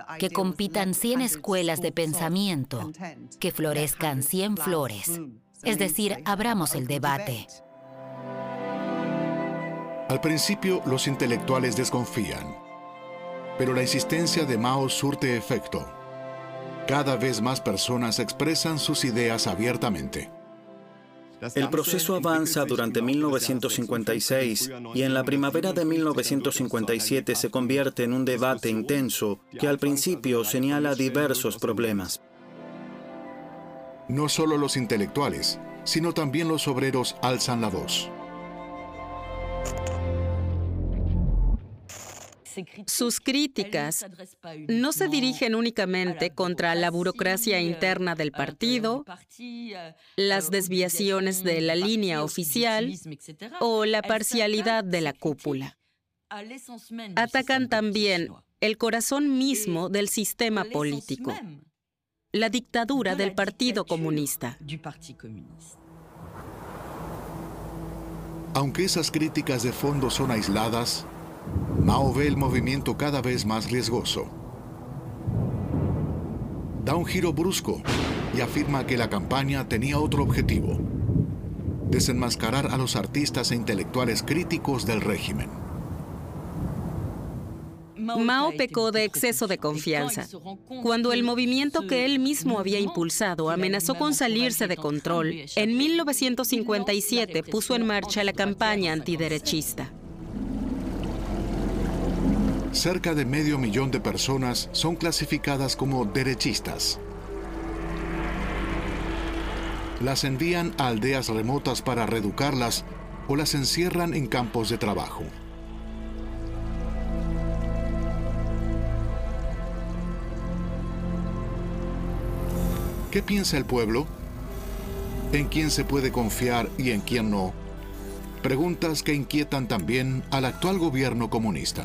que compitan 100 escuelas de pensamiento, que florezcan 100 flores. Es decir, abramos el debate. Al principio, los intelectuales desconfían, pero la insistencia de Mao surte efecto. Cada vez más personas expresan sus ideas abiertamente. El proceso avanza durante 1956 y en la primavera de 1957 se convierte en un debate intenso que al principio señala diversos problemas. No solo los intelectuales, sino también los obreros alzan la voz. Sus críticas no se dirigen únicamente contra la burocracia interna del partido, las desviaciones de la línea oficial o la parcialidad de la cúpula. Atacan también el corazón mismo del sistema político, la dictadura del Partido Comunista. Aunque esas críticas de fondo son aisladas, Mao ve el movimiento cada vez más riesgoso. Da un giro brusco y afirma que la campaña tenía otro objetivo: desenmascarar a los artistas e intelectuales críticos del régimen. Mao pecó de exceso de confianza. Cuando el movimiento que él mismo había impulsado amenazó con salirse de control, en 1957 puso en marcha la campaña antiderechista. Cerca de 500.000 de personas son clasificadas como derechistas. Las envían a aldeas remotas para reeducarlas o las encierran en campos de trabajo. ¿Qué piensa el pueblo? ¿En quién se puede confiar y en quién no? Preguntas que inquietan también al actual gobierno comunista.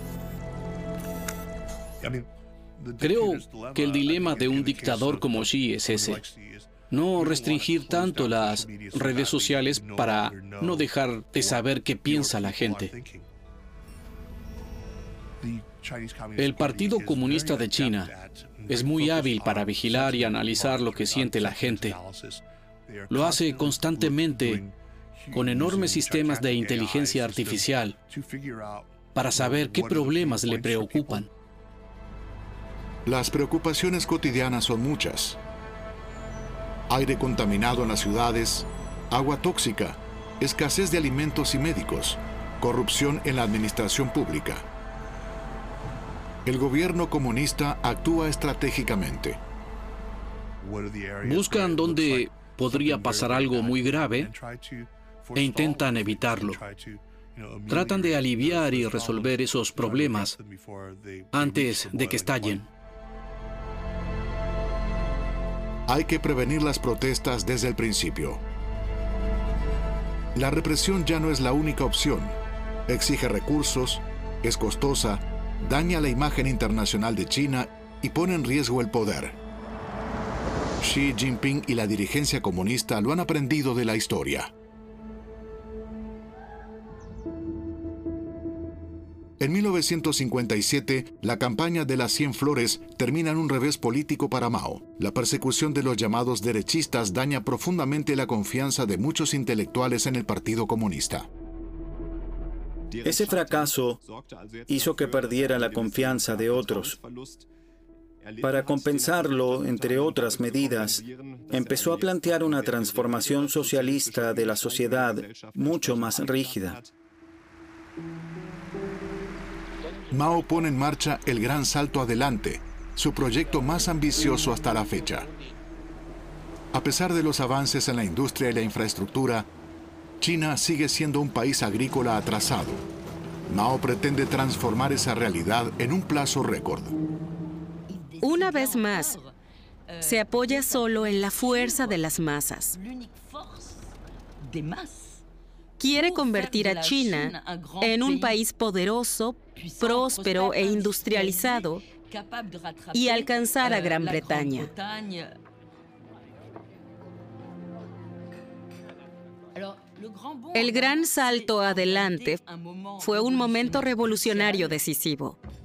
Creo que el dilema de un dictador como Xi es ese: no restringir tanto las redes sociales para no dejar de saber qué piensa la gente. El Partido Comunista de China es muy hábil para vigilar y analizar lo que siente la gente. Lo hace constantemente con enormes sistemas de inteligencia artificial para saber qué problemas le preocupan. Las preocupaciones cotidianas son muchas. Aire contaminado en las ciudades, agua tóxica, escasez de alimentos y médicos, corrupción en la administración pública. El gobierno comunista actúa estratégicamente. Buscan dónde podría pasar algo muy grave e intentan evitarlo. Tratan de aliviar y resolver esos problemas antes de que estallen. Hay que prevenir las protestas desde el principio. La represión ya no es la única opción. Exige recursos, es costosa, daña la imagen internacional de China y pone en riesgo el poder. Xi Jinping y la dirigencia comunista lo han aprendido de la historia. En 1957, la campaña de las 100 flores termina en un revés político para Mao. La persecución de los llamados derechistas daña profundamente la confianza de muchos intelectuales en el Partido Comunista. Ese fracaso hizo que perdiera la confianza de otros. Para compensarlo, entre otras medidas, empezó a plantear una transformación socialista de la sociedad mucho más rígida. Mao pone en marcha el Gran Salto Adelante, su proyecto más ambicioso hasta la fecha. A pesar de los avances en la industria y la infraestructura, China sigue siendo un país agrícola atrasado. Mao pretende transformar esa realidad en un plazo récord. Una vez más, se apoya solo en la fuerza de las masas. Quiere convertir a China en un país poderoso, próspero e industrializado y alcanzar a Gran Bretaña. El gran salto adelante fue un momento revolucionario decisivo.